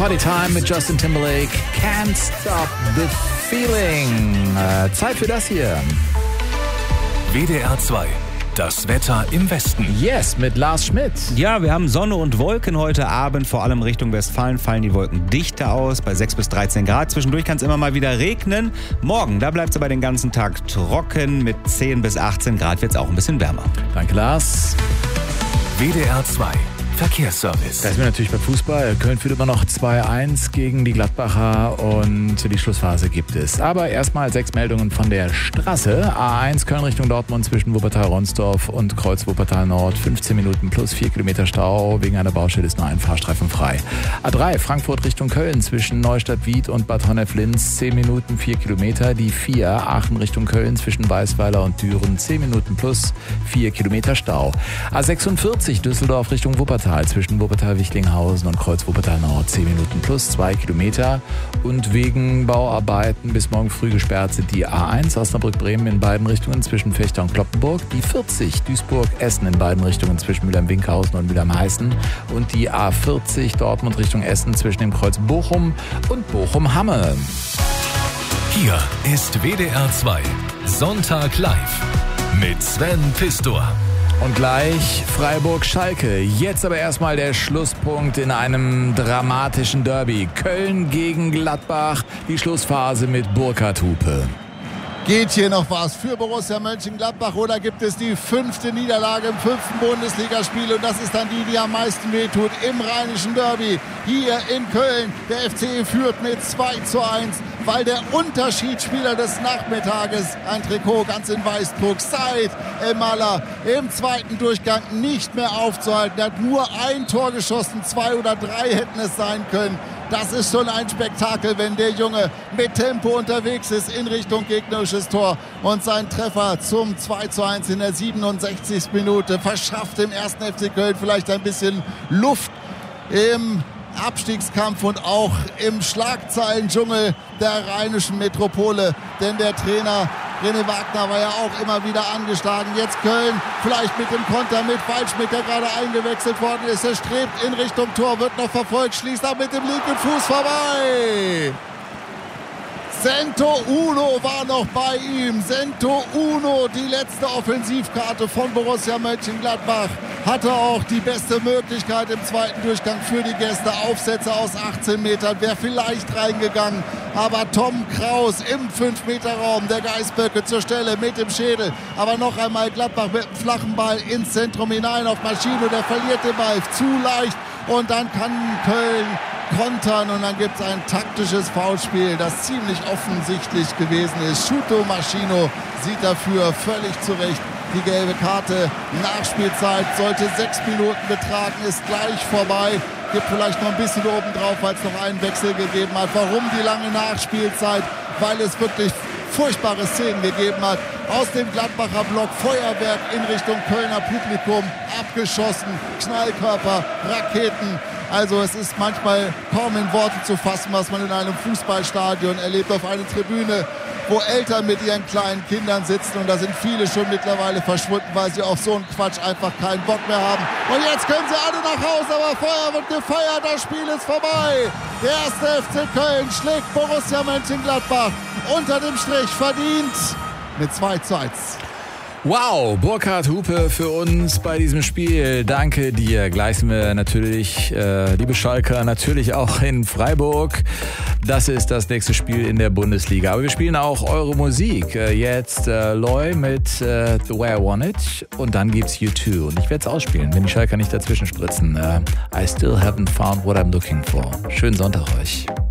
Partytime mit Justin Timberlake. Can't stop the feeling. Zeit für das hier. WDR 2. Das Wetter im Westen. Yes, mit Lars Schmidt. Ja, wir haben Sonne und Wolken heute Abend. Vor allem Richtung Westfalen fallen die Wolken dichter aus, bei 6 bis 13 Grad. Zwischendurch kann es immer mal wieder regnen. Morgen, da bleibt es aber den ganzen Tag trocken. Mit 10 bis 18 Grad wird es auch ein bisschen wärmer. Danke, Lars. WDR 2. Verkehrsservice. Da sind wir natürlich beim Fußball. Köln führt immer noch 2-1 gegen die Gladbacher und die Schlussphase gibt es. Aber erstmal 6 Meldungen von der Straße. A1 Köln Richtung Dortmund zwischen Wuppertal-Ronsdorf und Kreuz Wuppertal-Nord. 15 Minuten plus 4 Kilometer Stau. Wegen einer Baustelle ist nur ein Fahrstreifen frei. A3 Frankfurt Richtung Köln zwischen Neustadt-Wied und Bad Honnef-Linz. 10 Minuten 4 Kilometer. Die 4 Aachen Richtung Köln zwischen Weißweiler und Düren. 10 Minuten plus 4 Kilometer Stau. A46 Düsseldorf Richtung Wuppertal. Zwischen Wuppertal-Wichlinghausen und Kreuz Wuppertal-Nord 10 Minuten plus 2 Kilometer. Und wegen Bauarbeiten bis morgen früh gesperrt sind die A1 Osnabrück-Bremen in beiden Richtungen zwischen Fechter und Kloppenburg, die 40 Duisburg-Essen in beiden Richtungen zwischen Mülheim-Winkhausen und Mülheim-Heißen und die A40 Dortmund Richtung Essen zwischen dem Kreuz Bochum und Bochum-Hamme. Hier ist WDR 2 Sonntag live mit Sven Pistor. Und gleich Freiburg-Schalke. Jetzt aber erstmal der Schlusspunkt in einem dramatischen Derby. Köln gegen Gladbach. Die Schlussphase mit Burkhard Hupe. Geht hier noch was für Borussia Mönchengladbach oder gibt es die 5. Niederlage im 5. Bundesligaspiel und das ist dann die am meisten wehtut im rheinischen Derby hier in Köln. Der FC führt mit 2:1, weil der Unterschiedsspieler des Nachmittages ein Trikot ganz in weiß trug, Said El-Maller im zweiten Durchgang nicht mehr aufzuhalten. Er hat nur ein Tor geschossen, 2 oder 3 hätten es sein können. Das ist schon ein Spektakel, wenn der Junge mit Tempo unterwegs ist in Richtung gegnerisches Tor. Und sein Treffer zum 2:1 in der 67. Minute verschafft dem 1. FC Köln vielleicht ein bisschen Luft im Abstiegskampf und auch im Schlagzeilendschungel der rheinischen Metropole. Denn der Trainer René Wagner war ja auch immer wieder angeschlagen. Jetzt Köln vielleicht mit dem Konter mit Waldschmidt, der gerade eingewechselt worden ist. Er strebt in Richtung Tor, wird noch verfolgt, schließt auch mit dem linken Fuß vorbei. Sento Uno war noch bei ihm. Sento Uno, die letzte Offensivkarte von Borussia Mönchengladbach, hatte auch die beste Möglichkeit im zweiten Durchgang für die Gäste. Aufsätze aus 18 Metern, wäre vielleicht reingegangen. Aber Tom Kraus im 5-Meter-Raum der Geißböcke zur Stelle mit dem Schädel. Aber noch einmal Gladbach mit dem flachen Ball ins Zentrum hinein auf Maschino. Der verliert den Ball zu leicht und dann kann Köln kontern und dann gibt es ein taktisches Foulspiel, das ziemlich offensichtlich gewesen ist. Shuto Maschino sieht dafür völlig zurecht die gelbe Karte. Nachspielzeit sollte 6 Minuten betragen, ist gleich vorbei. Gibt vielleicht noch ein bisschen oben drauf, weil es noch einen Wechsel gegeben hat. Warum die lange Nachspielzeit? Weil es wirklich furchtbare Szenen gegeben hat. Aus dem Gladbacher Block Feuerwerk in Richtung Kölner Publikum, abgeschossen, Knallkörper, Raketen. Also es ist manchmal kaum in Worte zu fassen, was man in einem Fußballstadion erlebt, auf einer Tribüne, wo Eltern mit ihren kleinen Kindern sitzen und da sind viele schon mittlerweile verschwunden, weil sie auf so einen Quatsch einfach keinen Bock mehr haben. Und jetzt können sie alle nach Hause, aber Feuer wird gefeiert, das Spiel ist vorbei. Der 1. FC Köln schlägt Borussia Mönchengladbach unter dem Strich verdient mit 2:1. Wow, Burkhard Hupe für uns bei diesem Spiel. Danke dir. Gleich sind wir natürlich, liebe Schalker, natürlich auch in Freiburg. Das ist das nächste Spiel in der Bundesliga. Aber wir spielen auch eure Musik. Jetzt Loy mit The Way I Want It und dann gibt's U2. Und ich werde es ausspielen, wenn die Schalker nicht dazwischen spritzen. I still haven't found what I'm looking for. Schönen Sonntag euch.